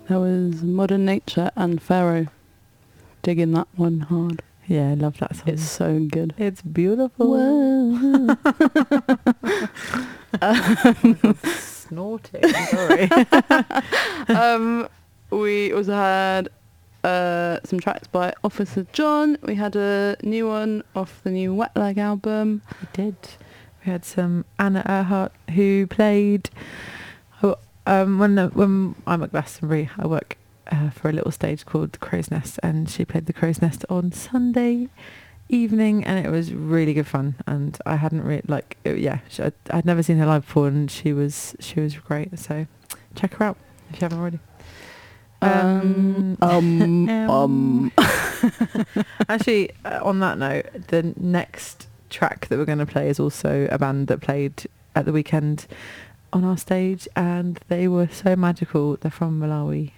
There was Modern Nature and Pharaoh. Digging that one hard. Yeah, I love that song. It's so good. It's beautiful. Whoa. Snorting. Sorry. We also had some tracks by Officer John. We had a new one off the new Wet Leg album. We did. We had some Anna Earhart who played. When I'm at Glastonbury, I work for a little stage called The Crow's Nest, and she played The Crow's Nest on Sunday evening, and it was really good fun. And I hadn't I'd never seen her live before, and she was great. So check her out if you haven't already. Actually, on that note, the next track that we're going to play is also a band that played at the weekend on our stage, and they were so magical. They're from Malawi.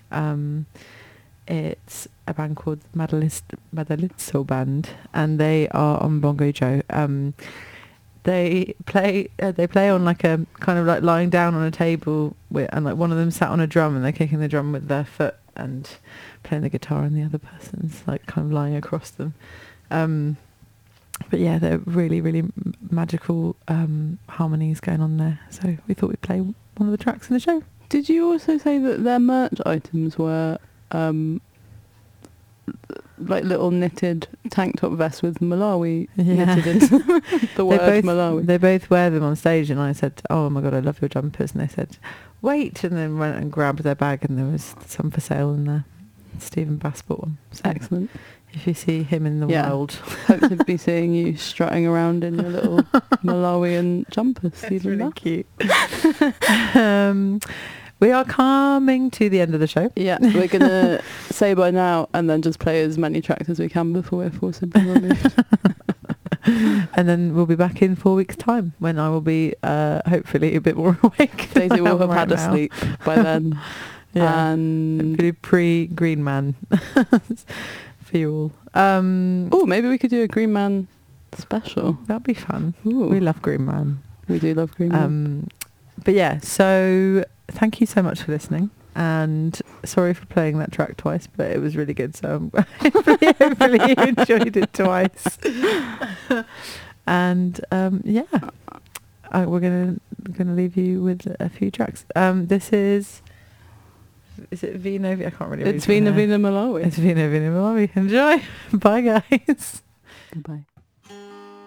It's a band called Madalitso Band, and they are on Bongo Joe. They play on like a kind of like lying down on a table and like one of them sat on a drum, and they're kicking the drum with their foot and playing the guitar, and the other person's like kind of lying across them. But yeah, they're really, really magical harmonies going on there. So we thought we'd play one of the tracks in the show. Did you also say that their merch items were like little knitted tank top vests with Malawi knitted into the word Malawi? They both wear them on stage, and I said, "Oh my God, I love your jumpers." And they said, "Wait," and then went and grabbed their bag, and there was some for sale in there. Stephen Bass bought one. So excellent. If you see him in the wild, hope to be seeing you strutting around in your little Malawian jumpers. It's really cute. We are coming to the end of the show. Yeah, we're going to say bye now and then just play as many tracks as we can before we're forcibly removed. And then we'll be back in 4 weeks' time, when I will be hopefully a bit more awake. Daisy will have had a sleep by then. Yeah, and pretty pre-Green Man for you all. Oh, maybe we could do a Green Man special. That'd be fun. Ooh. We love Green Man. We do love Green Man. But yeah, so thank you so much for listening, and sorry for playing that track twice, but it was really good, so hopefully you enjoyed it twice. And we're gonna leave you with a few tracks. This is it Vino? I can't really. It's Vina Vina Malawi. It's Vina Vina Malawi. Enjoy. Bye, guys. Goodbye.